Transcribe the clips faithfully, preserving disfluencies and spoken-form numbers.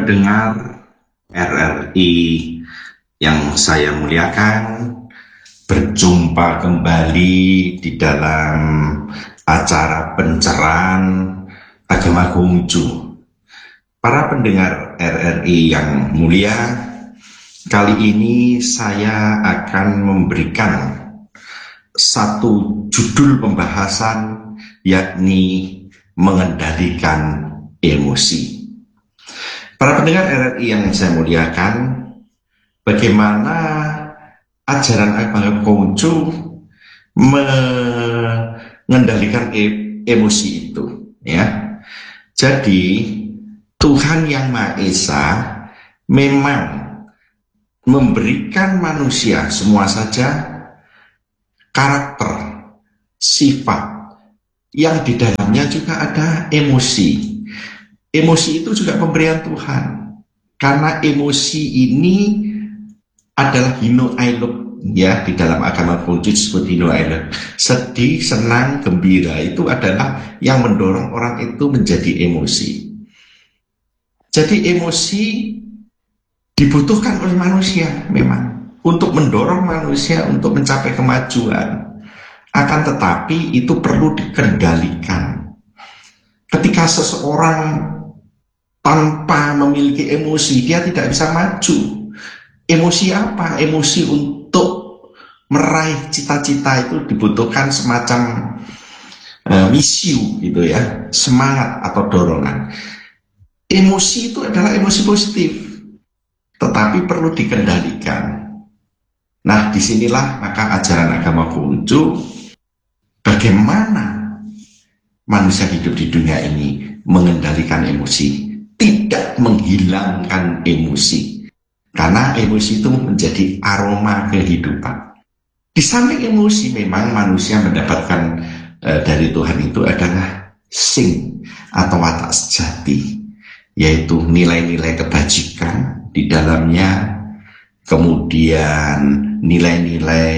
pendengar R R I yang saya muliakan, berjumpa kembali di dalam acara pencerahan agama Konghucu. Para pendengar R R I yang mulia, kali ini saya akan memberikan satu judul pembahasan, yakni mengendalikan emosi. Para pendengar R R I yang saya muliakan, bagaimana ajaran agama Konghucu mengendalikan e- emosi itu, ya. Jadi Tuhan Yang Maha Esa memang memberikan manusia semua saja karakter, sifat yang di dalamnya juga ada emosi. Emosi itu juga pemberian Tuhan, karena emosi ini adalah hino ailuk, ya, di dalam agama Konghucu disebut hino ailuk. Sedih, senang, gembira itu adalah yang mendorong orang itu menjadi emosi. Jadi emosi dibutuhkan oleh manusia memang untuk mendorong manusia untuk mencapai kemajuan. Akan tetapi itu perlu dikendalikan. Ketika seseorang tanpa memiliki emosi, dia tidak bisa maju. Emosi apa? Emosi untuk meraih cita-cita itu dibutuhkan semacam uh, misiu gitu ya, semangat atau dorongan. Emosi itu adalah emosi positif, tetapi perlu dikendalikan. Nah, disinilah maka ajaran agama Konghucu bagaimana manusia hidup di dunia ini mengendalikan emosi, tidak menghilangkan emosi, karena emosi itu menjadi aroma kehidupan. Di samping emosi, memang manusia mendapatkan e, dari Tuhan itu adalah sing atau watak sejati, yaitu nilai-nilai kebajikan di dalamnya, kemudian nilai-nilai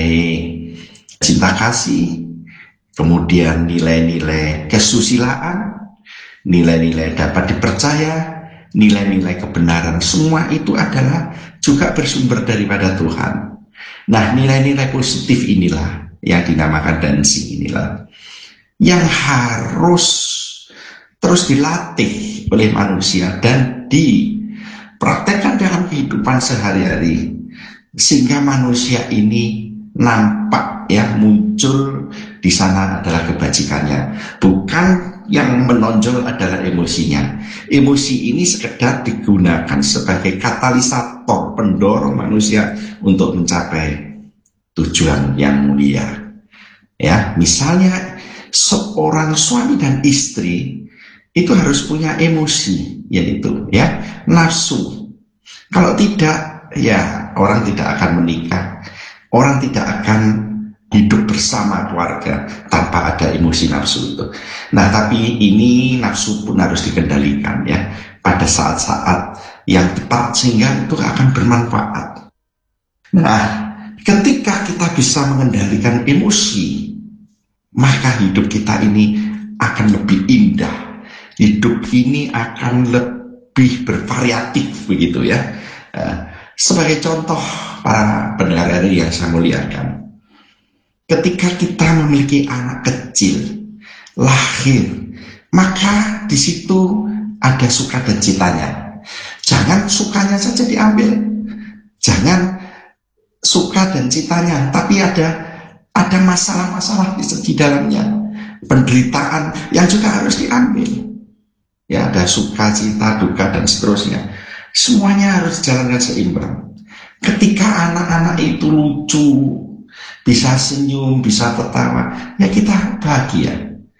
cinta kasih, kemudian nilai-nilai kesusilaan, nilai-nilai dapat dipercaya, nilai-nilai kebenaran, semua itu adalah juga bersumber daripada Tuhan. Nah, nilai-nilai positif inilah yang dinamakan dansi inilah yang harus terus dilatih oleh manusia dan dipraktekkan dalam kehidupan sehari-hari, sehingga manusia ini nampak ya muncul di sana adalah kebajikannya, bukan yang menonjol adalah emosinya. Emosi ini sekedar digunakan sebagai katalisator pendorong manusia untuk mencapai tujuan yang mulia. Ya, misalnya seorang suami dan istri itu harus punya emosi, yaitu ya nafsu. Kalau tidak, ya orang tidak akan menikah, orang tidak akan hidup bersama keluarga tanpa ada emosi nafsu itu. Nah, tapi ini nafsu pun harus dikendalikan ya pada saat-saat yang tepat sehingga itu akan bermanfaat. Nah, ketika kita bisa mengendalikan emosi, maka hidup kita ini akan lebih indah. Hidup ini akan lebih bervariatif begitu ya. Sebagai contoh para pendengar R R I yang saya muliakan, ketika kita memiliki anak kecil lahir, maka di situ ada suka dan citanya. Jangan sukanya saja diambil, jangan suka dan citanya, tapi ada ada masalah-masalah di, di dalamnya, penderitaan yang juga harus diambil. Ya, ada suka, cita, duka dan seterusnya. Semuanya harus dijalankan seimbang. Ketika anak-anak itu lucu, bisa senyum, bisa tertawa, ya kita bahagia.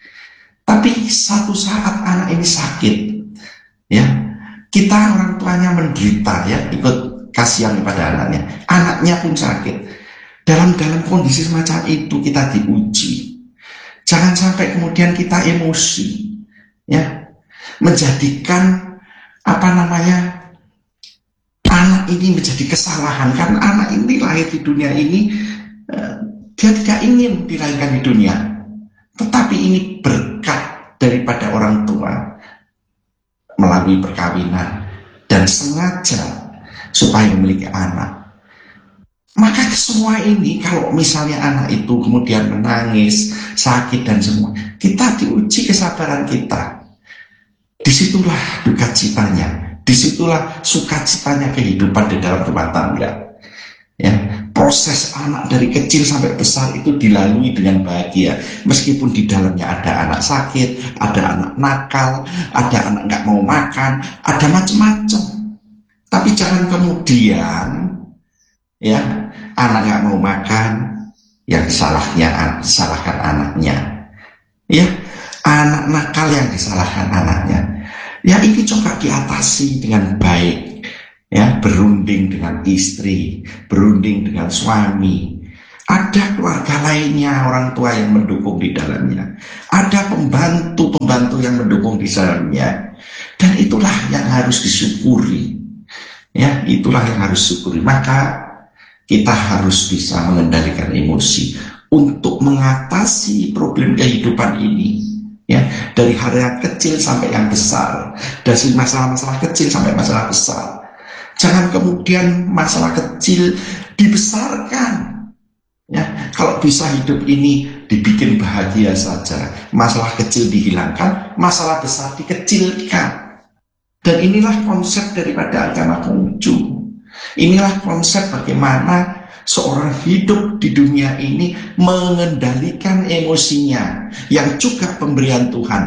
Tapi satu saat anak ini sakit, ya kita orang tuanya menderita, ya ikut kasihan kepada anaknya. Anaknya pun sakit. Dalam dalam kondisi semacam itu kita diuji. Jangan sampai kemudian kita emosi, ya menjadikan apa namanya anak ini menjadi kesalahan, karena anak ini lahir di dunia ini. Dia tidak ingin dilahirkan di dunia, tetapi ini berkat daripada orang tua melalui perkawinan dan dan sengaja supaya memiliki anak. Maka semua ini kalau misalnya anak itu kemudian menangis, sakit dan semua, kita diuji kesabaran kita. Disitulah duka citanya, disitulah sukacitanya kehidupan di dalam rumah tangga. Ya, proses anak dari kecil sampai besar itu dilalui dengan bahagia, meskipun di dalamnya ada anak sakit, ada anak nakal, ada anak nggak mau makan, ada macam-macam. Tapi jangan kemudian ya anak nggak mau makan, yang salahnya disalahkan anaknya. Ya, anak nakal yang disalahkan anaknya. Ya, ini coba diatasi dengan baik. Ya, berunding dengan istri, berunding dengan suami. Ada keluarga lainnya, orang tua yang mendukung di dalamnya. Ada pembantu-pembantu yang mendukung di dalamnya. Dan itulah yang harus disyukuri. Ya, itulah yang harus disyukuri. Maka kita harus bisa mengendalikan emosi untuk mengatasi problem kehidupan ini. Ya, dari hal yang kecil sampai yang besar, dari masalah-masalah kecil sampai masalah besar. Jangan kemudian masalah kecil dibesarkan. Ya, kalau bisa hidup ini dibikin bahagia saja, masalah kecil dihilangkan, masalah besar dikecilkan. Dan inilah konsep daripada agama Konghucu. Inilah konsep bagaimana seorang hidup di dunia ini mengendalikan emosinya, yang juga pemberian Tuhan.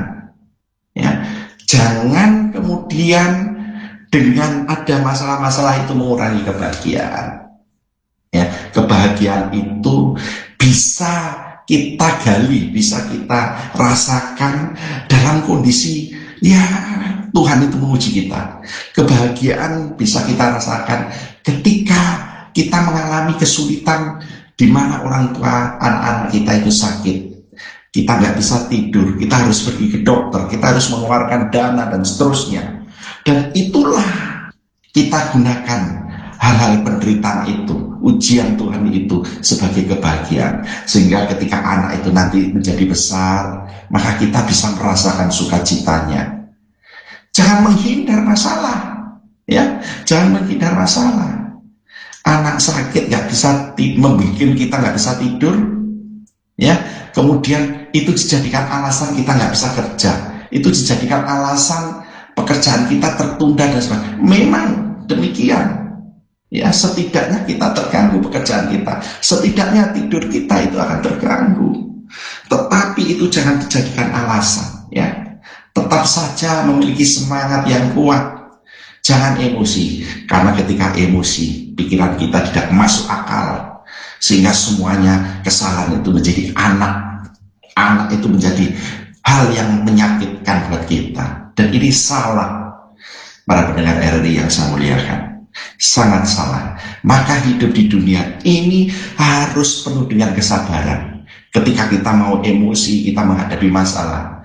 Ya, jangan kemudian dengan ada masalah-masalah itu mengurangi kebahagiaan. Ya, kebahagiaan itu bisa kita gali, bisa kita rasakan dalam kondisi ya Tuhan itu menguji kita. Kebahagiaan bisa kita rasakan ketika kita mengalami kesulitan di mana orang tua anak-anak kita itu sakit. Kita nggak bisa tidur, kita harus pergi ke dokter, kita harus mengeluarkan dana dan seterusnya. Dan itulah kita gunakan hal-hal penderitaan itu, ujian Tuhan itu sebagai kebahagiaan. Sehingga ketika anak itu nanti menjadi besar, maka kita bisa merasakan sukacitanya. Jangan menghindar masalah, ya, jangan menghindar masalah. Anak sakit nggak bisa membuat kita nggak bisa tidur, ya. Kemudian itu dijadikan alasan kita nggak bisa kerja, itu dijadikan alasan pekerjaan kita tertunda dan sebagainya. Memang demikian. Ya, setidaknya kita terganggu pekerjaan kita, setidaknya tidur kita itu akan terganggu. Tetapi itu jangan dijadikan alasan, ya. Tetap saja memiliki semangat yang kuat. Jangan emosi, karena ketika emosi, pikiran kita tidak masuk akal, sehingga semuanya kesalahan itu menjadi anak. Anak itu menjadi hal yang menyakitkan buat kita. Dan ini salah, para pendengar R R I yang saya muliakan. Sangat salah. Maka hidup di dunia ini harus penuh dengan kesabaran. Ketika kita mau emosi, kita menghadapi masalah,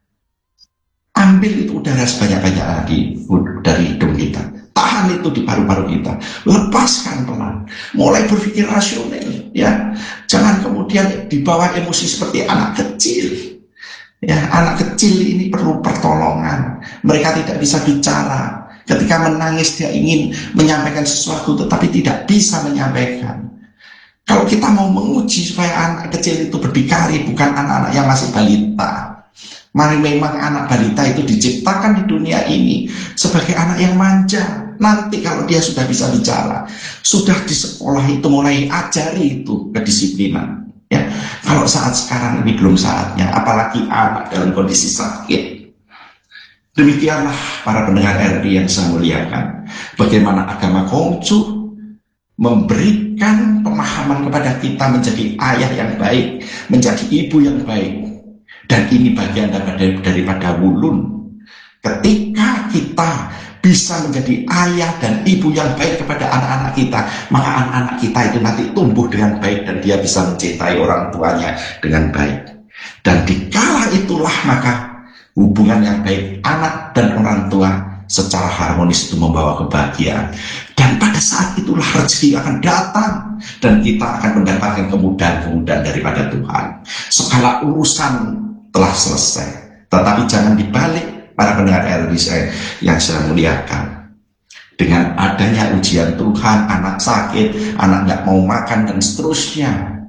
ambil itu udara sebanyak-banyaknya dari hidung kita. Tahan itu di paru-paru kita. Lepaskan pelan. Mulai berpikir rasional, ya. Jangan kemudian dibawa emosi seperti anak kecil. Ya, anak kecil ini perlu pertolongan. Mereka tidak bisa bicara. Ketika menangis dia ingin menyampaikan sesuatu tetapi tidak bisa menyampaikan. Kalau kita mau menguji supaya anak kecil itu berdikari, bukan anak-anak yang masih balita. Mari, memang anak balita itu diciptakan di dunia ini sebagai anak yang manja. Nanti kalau dia sudah bisa bicara, sudah di sekolah itu mulai ajari itu kedisiplinan. Ya, kalau saat sekarang ini belum saatnya, apalagi anak dalam kondisi sakit. Demikianlah para pendengar R R I yang saya muliakan, bagaimana agama Konghucu memberikan pemahaman kepada kita menjadi ayah yang baik, menjadi ibu yang baik. Dan ini bagian daripada, daripada wulun. Ketika kita bisa menjadi ayah dan ibu yang baik kepada anak-anak kita, maka anak-anak kita itu nanti tumbuh dengan baik dan dia bisa mencintai orang tuanya dengan baik. Dan dikala itulah maka hubungan yang baik anak dan orang tua secara harmonis itu membawa kebahagiaan. Dan pada saat itulah rezeki akan datang dan kita akan mendapatkan kemudahan-kemudahan daripada Tuhan. Segala urusan telah selesai. Tetapi jangan dibalik, para pendengar R R I saya yang saya muliakan. Dengan adanya ujian Tuhan, anak sakit, anak nggak mau makan, dan seterusnya.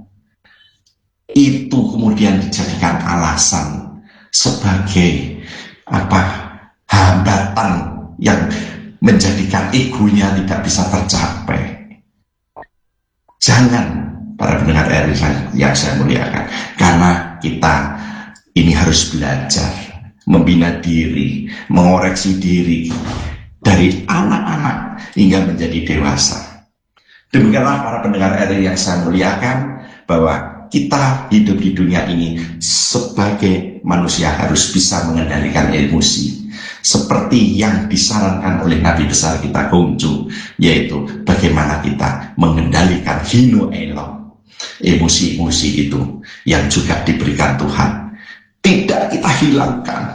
Itu kemudian dijadikan alasan sebagai apa hambatan yang menjadikan egonya tidak bisa tercapai. Jangan, para pendengar R I yang saya muliakan, karena kita ini harus belajar membina diri, mengoreksi diri dari anak-anak hingga menjadi dewasa. Demikianlah para pendengar R I yang saya muliakan, bahwa kita hidup di dunia ini sebagai manusia harus bisa mengendalikan emosi, seperti yang disarankan oleh Nabi besar kita Hongzhou, yaitu bagaimana kita mengendalikan hino elong, emosi-emosi itu yang juga diberikan Tuhan. Tidak kita hilangkan,